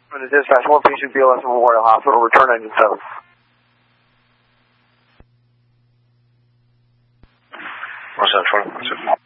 To dispatch 1 patient BLS Memorial Hospital, return engine 7. 1720.